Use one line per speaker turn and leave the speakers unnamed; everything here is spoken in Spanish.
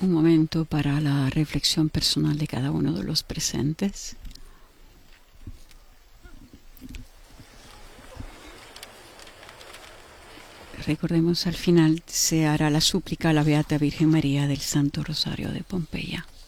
Un momento para la reflexión personal de cada uno de los presentes. Recordemos, al final se hará la súplica a la Beata Virgen María del Santo Rosario de Pompeya.